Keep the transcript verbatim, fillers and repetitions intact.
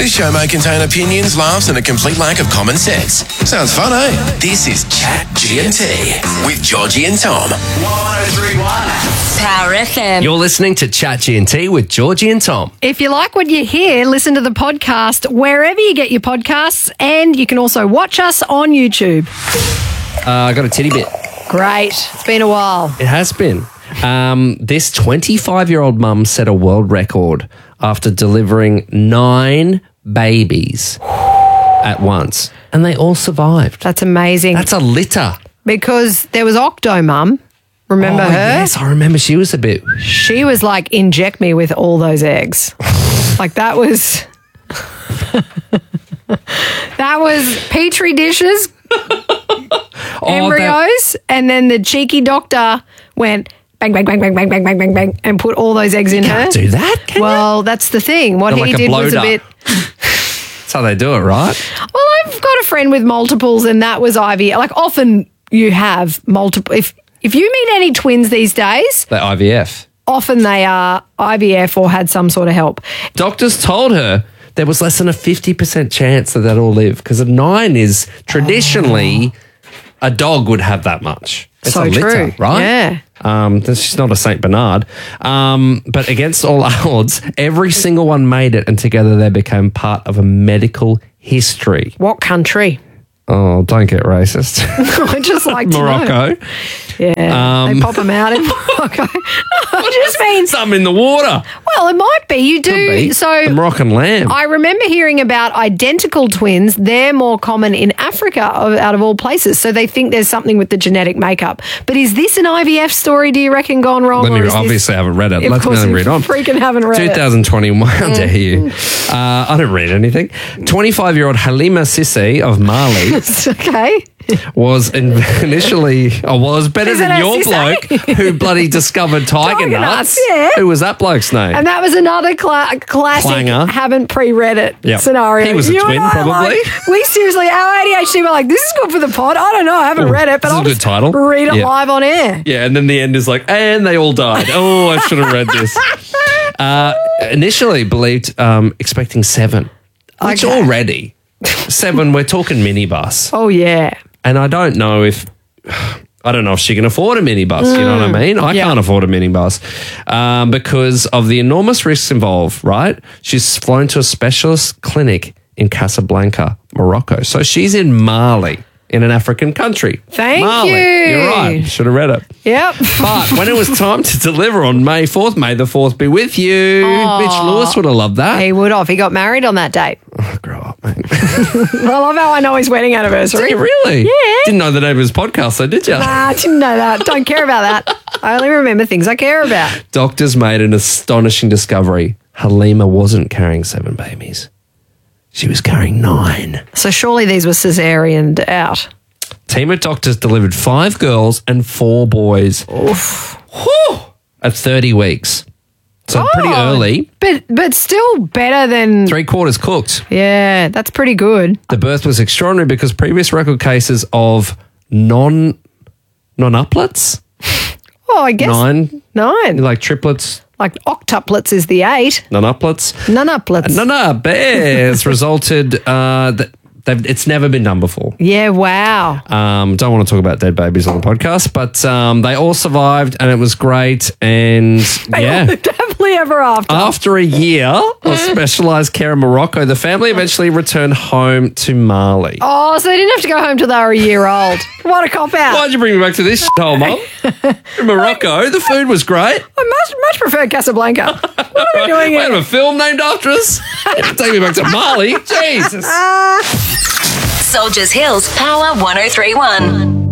This show may contain opinions, laughs, and a complete lack of common sense. Sounds fun, eh? This is Chat G and T with Georgie and Tom. one oh three point one Power F M. You're listening to Chat G and T with Georgie and Tom. If you like what you hear, listen to the podcast wherever you get your podcasts, and you can also watch us on YouTube. Uh, I got a titty bit. Great. It's been a while. It has been. Um, this twenty-five-year-old mum set a world record after delivering nine babies at once, and they all survived. That's amazing. That's a litter. Because there was Octomum. Remember oh, her? Yes, I remember. She was a bit... She was like, inject me with all those eggs. Like that was... that was Petri dishes, oh, embryos, that... and then the cheeky doctor went... Bang, bang, bang, bang, bang, bang, bang, bang, bang, and put all those eggs in Can't her. do that, can Well, that's the thing. What They're he like a did was a bloater. bit... That's how they do it, right? Well, I've got a friend with multiples, and that was I V F. Like, often you have multiple... If, if you meet any twins these days, The I V F. often they are I V F or had some sort of help. Doctors told her there was less than a fifty percent chance that they'd all live, because a nine is traditionally... Oh. A dog would have that much. It's So a litter, true. right? Yeah. Um, she's not a Saint Bernard. Um, but against all odds, every single one made it, and together they became part of a medical history. What country? Oh, don't get racist. I just like to know. Morocco. Yeah, Um, they pop them out in Morocco. I just mean, Some in the water. well, it might be. You do. Could be. So the Moroccan lamb. I remember hearing about identical twins. They're more common in Africa, of- out of all places. So they think there's something with the genetic makeup. But is this an I V F story, do you reckon, gone wrong? Let me or is this- obviously I haven't read it. Of Let's course let me you read on. freaking haven't read it. twenty twenty-one, how dare you? Uh, I don't read anything. twenty-five-year-old Halima Sissi of Mali Okay. was in, initially, oh, well, it was better Is it than a your Sissi? bloke who bloody discovered tiger, Tiger nuts. nuts, yeah. Who was that bloke's name? And that was another cla- classic Clanger. haven't pre-read it Yep. scenario. He was a You twin, and I, probably. like, we seriously, our A D H D were like, this is good for the pod. I don't know. I haven't Ooh, read it, but this is I'll a good just title. read it Yeah. live on air. Yeah, and then the end is like, and they all died. Oh, I should have read this. Uh, initially believed, um, expecting seven, which Okay. already, seven, we're talking minibus. Oh, yeah. And I don't know if, I don't know if she can afford a minibus, you know what I mean? I yeah. can't afford a minibus um, because of the enormous risks involved, right? She's flown to a specialist clinic in Casablanca, Morocco. So she's in Mali, in an African country. Thank Mali. you. You're right. Should have read it. Yep. But when it was time to deliver on May fourth, May the fourth be with you. Aw. Mitch Lewis would have loved that. He would have. He got married on that date. Oh, grow up, mate. I love how I know his wedding anniversary. Did you really? Yeah. Didn't know the name of his podcast, though, did you? Ah, I didn't know that. Don't care about that. I only remember things I care about. Doctors made an astonishing discovery. Halima wasn't carrying seven babies. She was carrying nine. So surely these were cesareaned out. Team of doctors delivered five girls and four boys. Oof. Whew! At thirty weeks. So pretty Oh, early. But but still better than... Three quarters cooked. Yeah, that's pretty good. The birth was extraordinary because previous record cases of non non-uplets, Oh, I guess... nine, Nine. like triplets, Like octuplets is the eight. non-uplets. Nonuplets. No, no, bears resulted. Uh, that they've, it's never been done before. Yeah, wow. Um, don't want to talk about dead babies on the podcast, but um, they all survived and it was great. And yeah, Happily ever after. after a year of specialised care in Morocco, the family eventually returned home to Mali. Oh, so they didn't have to go home till they were a year old. What a cop-out. Why'd you bring me back to this hole, Mum? In Morocco, the food was great. I much, much prefer Casablanca. What are we doing We have here? a film named after us. Take me back to Mali. Jesus. Soldiers Hills Power one oh three one.